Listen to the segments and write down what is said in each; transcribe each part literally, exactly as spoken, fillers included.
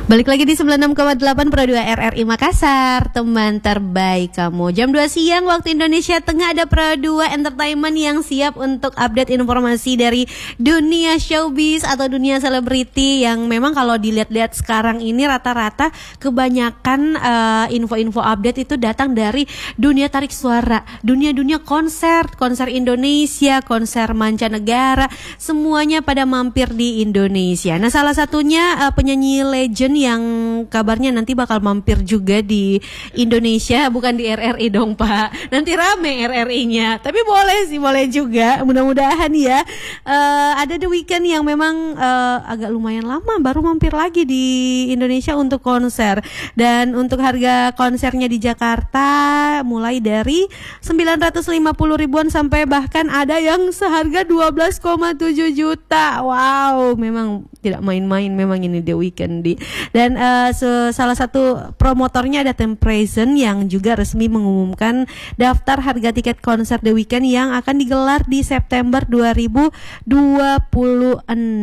Balik lagi di sembilan puluh enam koma delapan Pro dua R R I Makassar, teman terbaik kamu. Jam dua siang waktu Indonesia Tengah ada Pro dua Entertainment yang siap untuk update informasi dari dunia showbiz atau dunia selebriti yang memang kalau dilihat-lihat sekarang ini rata-rata kebanyakan uh, info-info update itu datang dari dunia tarik suara, dunia-dunia konser, konser Indonesia, konser mancanegara, semuanya pada mampir di Indonesia. Nah, salah satunya uh, penyanyi legend yang kabarnya nanti bakal mampir juga di Indonesia, bukan di R R I dong Pak, nanti rame R R I-nya, tapi boleh sih, boleh juga, mudah-mudahan ya. uh, ada The Weeknd yang memang uh, agak lumayan lama baru mampir lagi di Indonesia untuk konser, dan untuk harga konsernya di Jakarta mulai dari sembilan ratus lima puluh ribuan sampai bahkan ada yang seharga dua belas koma tujuh juta. Wow, memang tidak main-main memang ini The Weeknd di. Dan uh, salah satu promotornya ada Tempression yang juga resmi mengumumkan daftar harga tiket konser The Weeknd yang akan digelar di September dua ribu dua puluh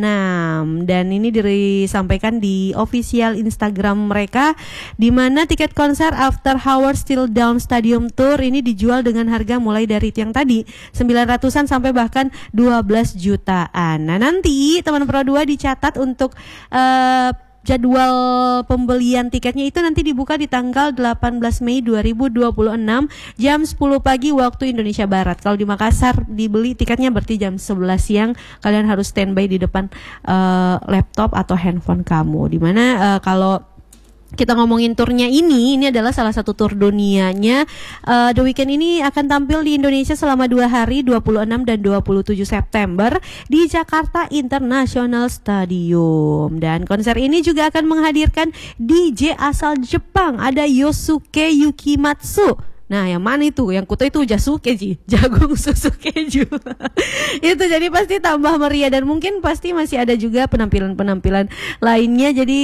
enam. Dan ini disampaikan di official Instagram mereka, di mana tiket konser After Hours Till Dawn Stadium Tour ini dijual dengan harga mulai dari yang tadi sembilan ratusan sampai bahkan dua belas jutaan. Nah, nanti teman Pro dua dicatat untuk uh, jadwal pembelian tiketnya itu nanti dibuka di tanggal delapan belas Mei dua ribu dua puluh enam jam sepuluh pagi waktu Indonesia Barat. Kalau di Makassar dibeli tiketnya berarti jam sebelas siang. Kalian harus standby di depan uh, laptop atau handphone kamu. Dimana uh, kalau kita ngomongin turnya ini, ini adalah salah satu tur dunianya. uh, The Weeknd ini akan tampil di Indonesia selama dua hari, dua puluh enam dan dua puluh tujuh September di Jakarta International Stadium. Dan konser ini juga akan menghadirkan D J asal Jepang, ada Yosuke Yukimatsu. Nah, yang mana itu? Yang kutu itu Jasuke Ji, jagung susu keju. Itu jadi pasti tambah meriah, dan mungkin pasti masih ada juga penampilan-penampilan lainnya. Jadi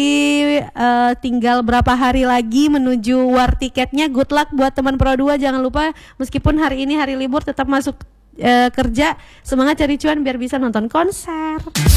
uh, tinggal berapa hari lagi menuju war tiketnya. Good luck buat teman Pro dua. Jangan lupa meskipun hari ini hari libur tetap masuk uh, kerja. Semangat cari cuan biar bisa nonton konser.